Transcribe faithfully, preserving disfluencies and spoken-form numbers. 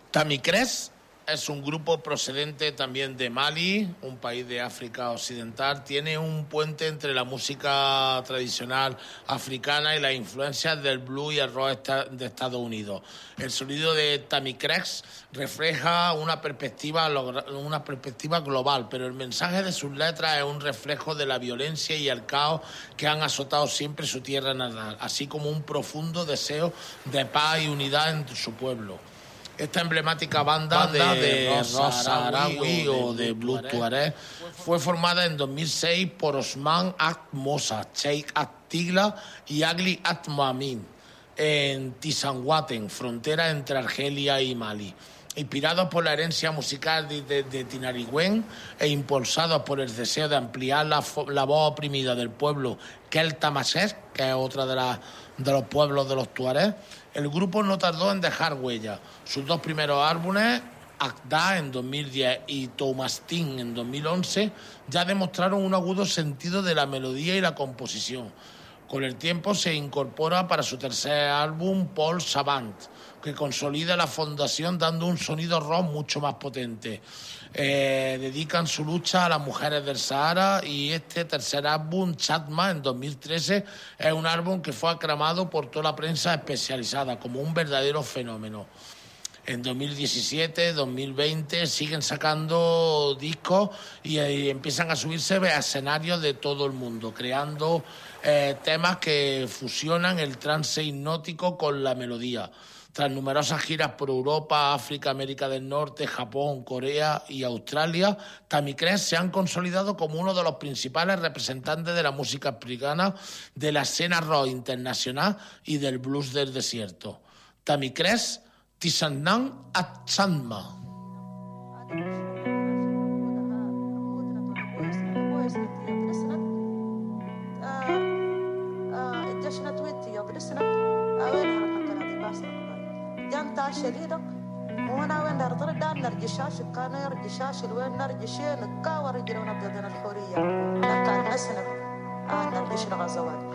Tamikres es un grupo procedente también de Mali, un país de África Occidental. Tiene un puente entre la música tradicional africana y las influencias del blues y el rock de Estados Unidos. El sonido de Tamikres refleja una perspectiva, una perspectiva global, pero el mensaje de sus letras es un reflejo de la violencia y el caos que han azotado siempre su tierra natal, así como un profundo deseo de paz y unidad entre su pueblo. Esta emblemática banda, banda de, de rock saharaui o de blues tuareg fue formada en dos mil seis por Osman Ag Mossa, Cheikh Ag Tigla y Agli Ag Mohamed en Tisanwaten, frontera entre Argelia y Mali. Inspirados por la herencia musical de, de, de Tinariwen e impulsados por el deseo de ampliar la, la voz oprimida del pueblo Kelta Masés, que es otra de, la, de los pueblos de los tuareg, el grupo no tardó en dejar huella. Sus dos primeros álbumes, Akda en dos mil diez y Toumastin en dos mil once, ya demostraron un agudo sentido de la melodía y la composición. Con el tiempo se incorpora para su tercer álbum Paul Savant, que consolida la fundación dando un sonido rock mucho más potente. Eh, dedican su lucha a las mujeres del Sahara y este tercer álbum, Chatma, en dos mil trece, es un álbum que fue aclamado por toda la prensa especializada como un verdadero fenómeno. En dos mil diecisiete, dos mil veinte siguen sacando discos y, y empiezan a subirse a escenarios de todo el mundo, creando eh, temas que fusionan el trance hipnótico con la melodía. Tras numerosas giras por Europa, África, América del Norte, Japón, Corea y Australia, Tamikres se han consolidado como uno de los principales representantes de la música africana, de la escena rock internacional y del blues del desierto. Tamikres, Tisannan Atsanma. شديدة وانا وين ارض دان نرجشاش كان يرجشاش وين نرجشين كاور رجلنا ضد الحورية كان نسنا آه نرجش الغزوات